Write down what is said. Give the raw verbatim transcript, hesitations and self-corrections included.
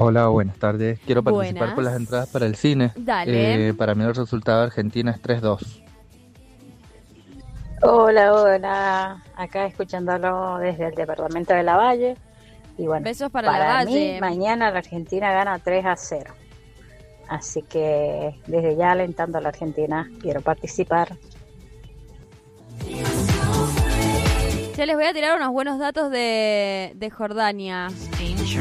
Hola, buenas tardes. Quiero participar Buenas. por las entradas para el cine. Dale. Eh, para mí el resultado de Argentina es tres dos. Hola, hola, acá escuchándolo desde el departamento de La Valle. Y bueno, Besos para La para Valle. mí mañana la Argentina gana tres a cero. Así que desde ya alentando a la Argentina, quiero participar. Ya les voy a tirar unos buenos datos de, de Jordania.